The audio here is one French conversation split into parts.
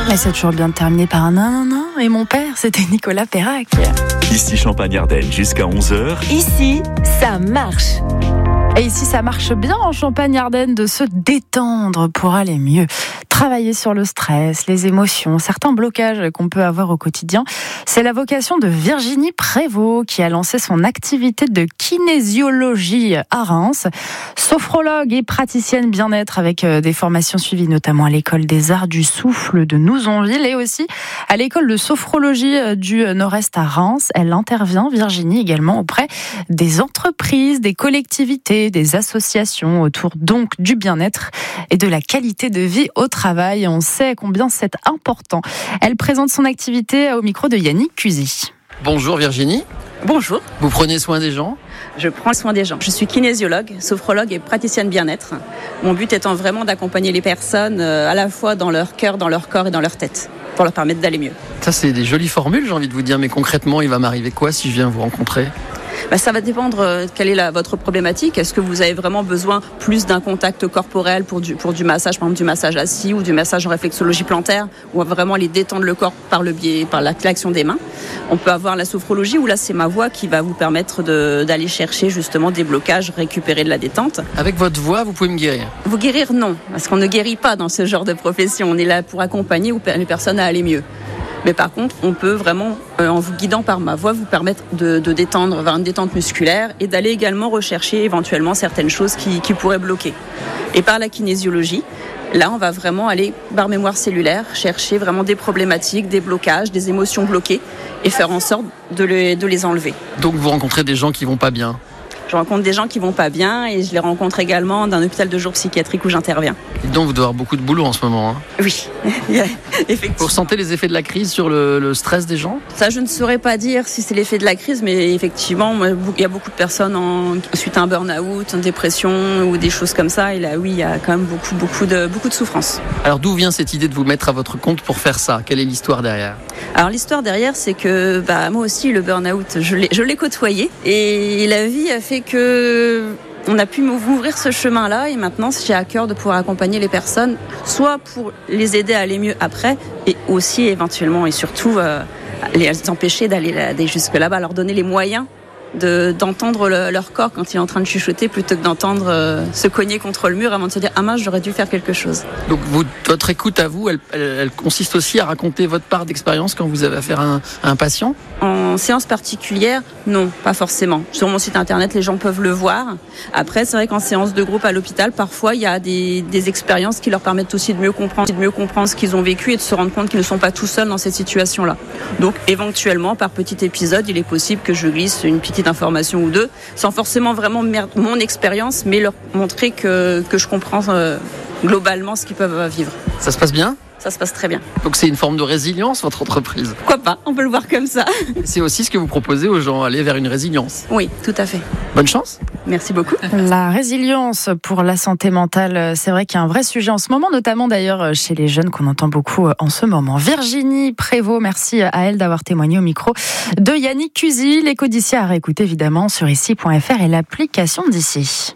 Mais c'est toujours bien de terminer par un non. Et mon père, c'était Nicolas Perrac. Ici Champagne-Ardenne jusqu'à 11h. Ici, ça marche. Et ici, ça marche bien en Champagne-Ardenne de se détendre pour aller mieux. Travailler sur le stress, les émotions, certains blocages qu'on peut avoir au quotidien. C'est la vocation de Virginie Prévost qui a lancé son activité de kinésiologie à Reims. Sophrologue et praticienne bien-être avec des formations suivies notamment à l'école des arts du souffle de Nouzonville et aussi à l'école de sophrologie du Nord-Est à Reims. Elle intervient, Virginie, également auprès des entreprises, des collectivités, des associations autour donc du bien-être et de la qualité de vie au travail. On sait combien c'est important. Elle présente son activité au micro de Yannick Cusy. Bonjour Virginie. Bonjour. Vous prenez soin des gens ? Je prends soin des gens. Je suis kinésiologue, sophrologue et praticienne bien-être. Mon but étant vraiment d'accompagner les personnes à la fois dans leur cœur, dans leur corps et dans leur tête pour leur permettre d'aller mieux. Ça, c'est des jolies formules, j'ai envie de vous dire, mais concrètement, il va m'arriver quoi si je viens vous rencontrer ? Ça va dépendre quelle est votre problématique. Est-ce que vous avez vraiment besoin plus d'un contact corporel pour du massage, par exemple du massage assis ou du massage en réflexologie plantaire, où on va vraiment les détendre le corps par l'action des mains. On peut avoir la sophrologie où là c'est ma voix qui va vous permettre d'aller chercher justement des blocages, récupérer de la détente. Avec votre voix, vous pouvez me guérir ? Vous guérir, non, parce qu'on ne guérit pas dans ce genre de profession. On est là pour accompagner les personnes à aller mieux. Mais par contre, on peut vraiment, en vous guidant par ma voix, vous permettre de détendre, avoir une détente musculaire et d'aller également rechercher éventuellement certaines choses qui pourraient bloquer. Et par la kinésiologie, là, on va vraiment aller par mémoire cellulaire, chercher vraiment des problématiques, des blocages, des émotions bloquées et faire en sorte de les enlever. Donc vous rencontrez des gens qui vont pas bien ? Je rencontre des gens qui vont pas bien et je les rencontre également d'un hôpital de jour psychiatrique où j'interviens. Et donc vous devez avoir beaucoup de boulot en ce moment. Hein. Oui, effectivement. Vous ressentez les effets de la crise sur le stress des gens ? Ça, je ne saurais pas dire si c'est l'effet de la crise, mais effectivement, il y a beaucoup de personnes suite à un burn-out, une dépression ou des choses comme ça. Et là, oui, il y a quand même beaucoup de souffrance. Alors d'où vient cette idée de vous mettre à votre compte pour faire ça ? Quelle est l'histoire derrière ? Alors l'histoire derrière, c'est que moi aussi, le burn-out, je l'ai côtoyé. Et la vie a fait que on a pu m'ouvrir ce chemin-là et maintenant j'ai à cœur de pouvoir accompagner les personnes, soit pour les aider à aller mieux après et aussi éventuellement et surtout les empêcher d'aller jusque là-bas, leur donner les moyens d'entendre leur corps quand il est en train de chuchoter plutôt que d'entendre se cogner contre le mur avant de se dire « Ah mince, j'aurais dû faire quelque chose ». Donc votre écoute à vous, elle consiste aussi à raconter votre part d'expérience quand vous avez affaire à un patient ? En séance particulière, non, pas forcément. Sur mon site internet, les gens peuvent le voir. Après, c'est vrai qu'en séance de groupe à l'hôpital, parfois, il y a des expériences qui leur permettent aussi de mieux comprendre ce qu'ils ont vécu et de se rendre compte qu'ils ne sont pas tout seuls dans cette situation-là. Donc, éventuellement, par petit épisode, il est possible que je glisse une petite information ou deux, sans forcément vraiment mon expérience, mais leur montrer que je comprends globalement ce qu'ils peuvent vivre. Ça se passe bien ? Ça se passe très bien. Donc c'est une forme de résilience, votre entreprise ? Pourquoi pas ? On peut le voir comme ça. C'est aussi ce que vous proposez aux gens, aller vers une résilience. Oui, tout à fait. Bonne chance. Merci beaucoup. La résilience pour la santé mentale, c'est vrai qu'il y a un vrai sujet en ce moment, notamment d'ailleurs chez les jeunes qu'on entend beaucoup en ce moment. Virginie Prévost, merci à elle d'avoir témoigné au micro de Yannick Cusy. L'écho d'ici à réécouter évidemment sur ici.fr et l'application d'ici.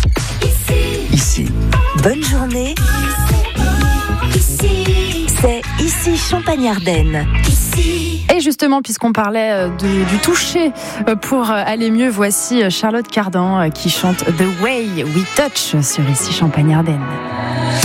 Ici. Bonne journée. C'est ici Champagne-Ardenne. Et justement, puisqu'on parlait du toucher pour aller mieux, voici Charlotte Cardin qui chante The Way We Touch sur ici Champagne-Ardenne.